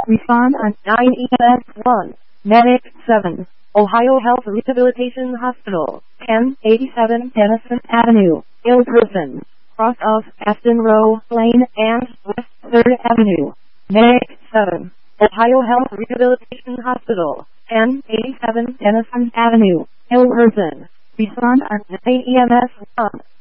Respond on 9 EMS 1. Medic 7. Ohio Health Rehabilitation Hospital. 1087 Denison Avenue. Ill person. Cross of Aston Row Lane and West 3rd Avenue. Medic 7. Ohio Health Rehabilitation Hospital. 1087 Denison Avenue. Ill person. Respond on 9 EMS 1.